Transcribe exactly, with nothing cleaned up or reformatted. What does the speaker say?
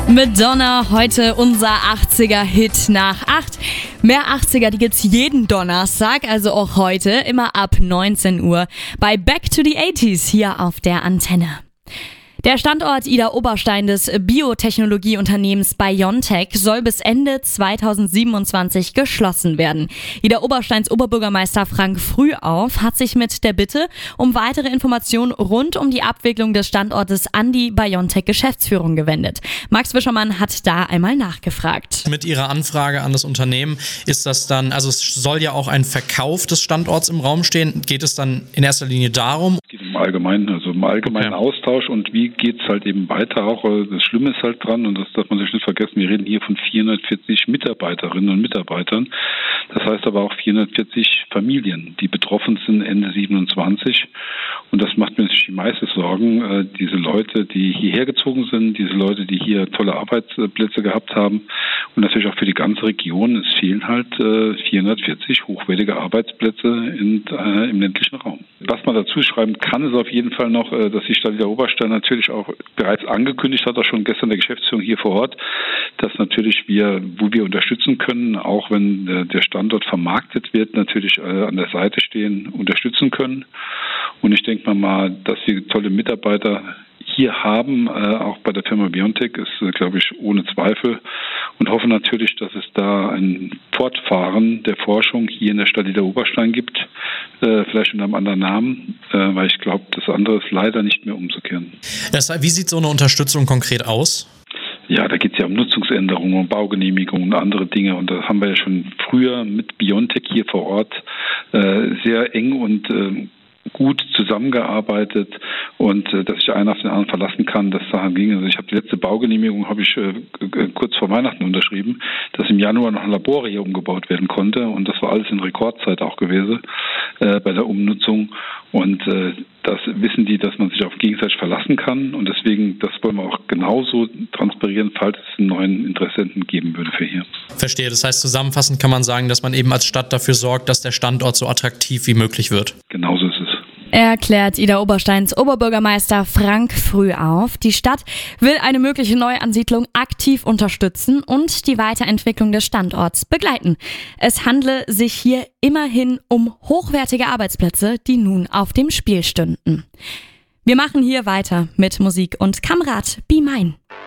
Madonna, heute unser achtziger-Hit nach acht. Mehr achtziger, die gibt's jeden Donnerstag, also auch heute, immer ab neunzehn Uhr bei Back to the achtziger hier auf der Antenne. Der Standort Idar Oberstein des Biotechnologieunternehmens BioNTech soll bis Ende zweitausendsiebenundzwanzig geschlossen werden. Idar Obersteins Oberbürgermeister Frank Frühauf hat sich mit der Bitte um weitere Informationen rund um die Abwicklung des Standortes an die BioNTech-Geschäftsführung gewendet. Max Wischermann hat da einmal nachgefragt. Mit Ihrer Anfrage an das Unternehmen ist das dann, also es soll ja auch ein Verkauf des Standorts im Raum stehen. Geht es dann in erster Linie darum? Es geht im Allgemeinen, also im allgemeinen okay. Austausch und wie geht es halt eben weiter auch. Das Schlimme ist halt dran, und das darf man sich nicht vergessen, wir reden hier von vierhundertvierzig Mitarbeiterinnen und Mitarbeitern. Das heißt aber auch vierhundertvierzig Familien, die betroffen sind Ende siebenundzwanzig. Und das macht mir natürlich die meiste Sorgen. Diese Leute, die hierher gezogen sind, diese Leute, die hier tolle Arbeitsplätze gehabt haben und natürlich auch für die ganze Region. Es fehlen halt vierhundertvierzig hochwertige Arbeitsplätze in, äh, im ländlichen Raum. Was man dazu schreiben kann, ist auf jeden Fall noch, dass die Stadt Idar Oberstein natürlich auch bereits angekündigt hat, auch schon gestern der Geschäftsführung hier vor Ort, dass natürlich wir, wo wir unterstützen können, auch wenn der, der Standort vermarktet wird, natürlich äh, an der Seite stehen, unterstützen können. Und ich denke mal, dass wir tolle Mitarbeiter hier haben, äh, auch bei der Firma BioNTech, ist, äh, glaube ich, ohne Zweifel. Und hoffe natürlich, dass es da ein Fortfahren der Forschung hier in der Stadt Idar Oberstein gibt, äh, vielleicht unter einem anderen Namen, äh, weil ich glaube, das andere ist leider nicht mehr umzukehren. Das, wie sieht so eine Unterstützung konkret aus? Ja, da geht es ja um Nutzungsänderungen, um Baugenehmigungen und andere Dinge. Und da haben wir ja schon früher mit BioNTech hier vor Ort äh, sehr eng und äh, gut zusammengearbeitet und äh, dass sich einer auf den anderen verlassen kann, dass daran ging. Also ich habe die letzte Baugenehmigung habe ich äh, kurz vor Weihnachten unterschrieben, dass im Januar noch ein Labor hier umgebaut werden konnte, und das war alles in Rekordzeit auch gewesen äh, bei der Umnutzung, und äh, das wissen die, dass man sich auf gegenseitig verlassen kann, und deswegen, das wollen wir auch genauso transpirieren, falls es einen neuen Interessenten geben würde für hier. Verstehe, das heißt, zusammenfassend kann man sagen, dass man eben als Stadt dafür sorgt, dass der Standort so attraktiv wie möglich wird. Genauso ist es. Erklärt Idar Obersteins Oberbürgermeister Frank Frühauf. Die Stadt will eine mögliche Neuansiedlung aktiv unterstützen und die Weiterentwicklung des Standorts begleiten. Es handle sich hier immerhin um hochwertige Arbeitsplätze, die nun auf dem Spiel stünden. Wir machen hier weiter mit Musik und Kamerad Be Mine.